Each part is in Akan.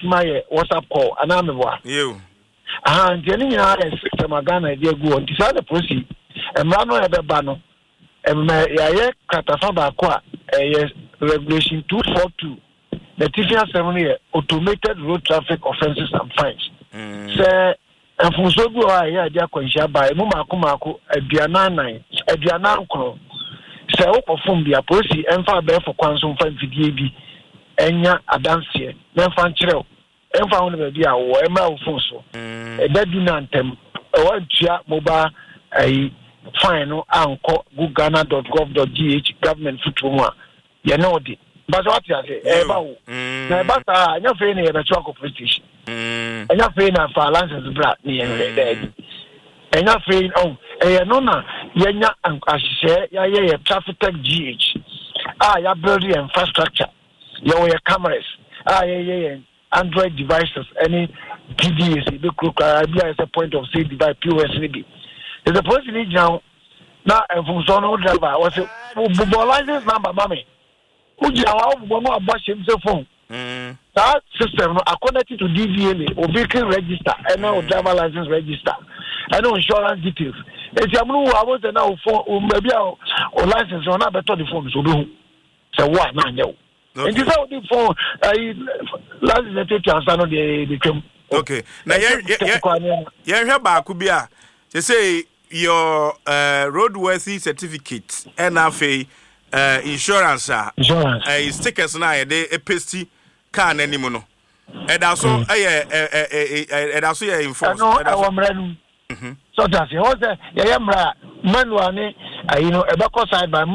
my WhatsApp call and I'm a you. And any system Ghana dear go on decide proceed. And Rano Ebano and my Katafaba Qua regulation 242. The TCR 7 year automated road traffic offences and fines. Say and for so go I dear Quencha by Mumakumako Ediana Kro. Say up from the policy and far bear for Quantum Fan VDB. Enya adanse na fanchireo emfa ho na bia wo emra wo fonso e dadu na ntem e wantua mobile fine no anko ghana.gov.gh government futumu a ye na odi but what you say e ba wo na ba sa anya fe na ye be chwa competition anya fe na for license bra ni ye dey anya fe e no na ye nya ahye ye traffic tech gh ya build the infrastructure. Your cameras, Android devices, any PDS, as a point of sale device, POS. There's a person now, and from Sono driver was a license number, mommy. Who you are about himself phone? That system are connected to DVLA or vehicle register, and now driver license register, and no insurance details. If you I was now phone, maybe or license or not better the phone, so what now? And this how the phone last is the chance on the okay. Now yeah back could be they say your roadworthy certificate NFA insurance stickers na they a pasty car anymore no and also also enforced so that's it was yeah manual you know about side by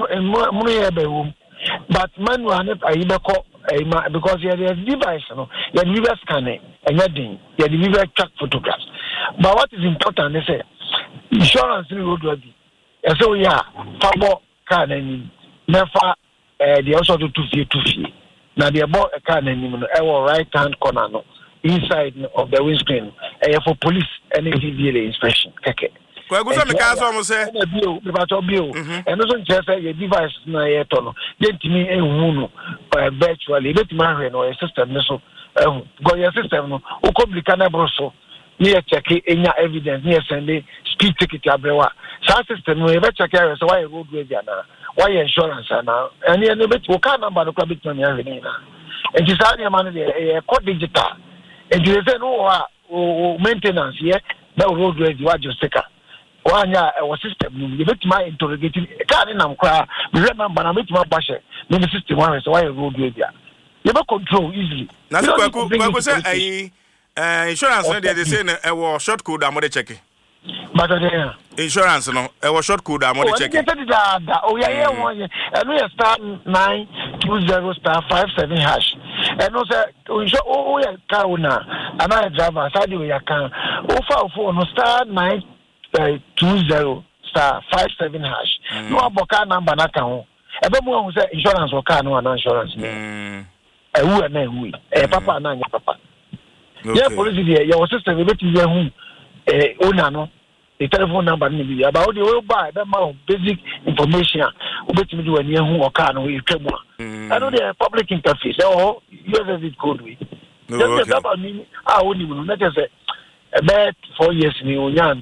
but manual because you have device, you have device scanning and you have device track photographs. But what is important is insurance road ready. So yeah, for car and never they also do 2 feet. Now they bought a car and our right hand corner inside of the windscreen for police and DVLA inspection. Okay. Go to me cars almost say bill and also just your device na ye to no yentimi ehunu no virtually betima hwe no system so go your system no o complica na broso ni check enya evidence ni send speed ticket abrewa sa system no e be check so why road rage na why insurance na any bet o car number no kwa betima ni hwe ni na and you say man dey code digital and you say no o maintenance here na road rage wa just take Wanya our system you bet my interrogating can na mkra remember na bet my bashe no system one so why road way dia you be control easily na so kwaku say insurance no they say na e short code am dey check but there insurance no e short code am dey check oh yeah one and we star 920 star 57 hash and no say oh yeah car una another driver side we can oh for no star 920 star 57 hash. No aboka number na kan ho. Ebe mu hu say insurance o car no na insurance. Ewu na ewu. Papa na anya papa. Yeah, police there your system e beti ye hu owner no. The telephone number ni bi about the way buy that ma basic information. O beti mi do ani hu o car no e twemu. I know the public interface. Oh, use it code we. Just about me oni mu na just say about 4 years ni onyan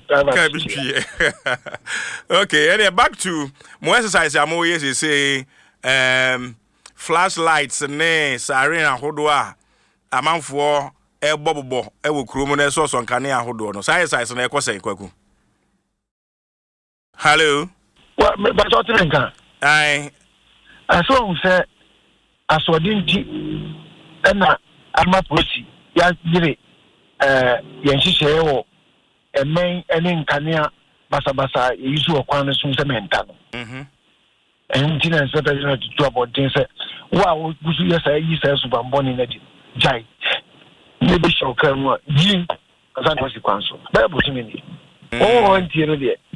okay, and back to more exercise am always say flashlights ne siren ahodo a amanfo e bobobo e wo krumo na so so nkane ahodo no sai sai na e kwose kwaku hello what but what nka ai aso say asodinti na ama policy ya dire yenhihye wo emen ene nkanea basabasa yisu okwan so sementa no entina seta jina tutu abodin se wa wo gusu yesa yi se so bamboni na di jai ne be shokan wa yi asa no si kwanso ba botimi ni o ntie no de